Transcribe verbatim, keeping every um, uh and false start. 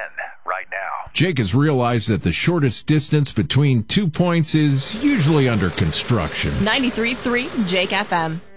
right now. Jake has realized that the shortest distance between two points is usually under construction. ninety-three point three Jake F M.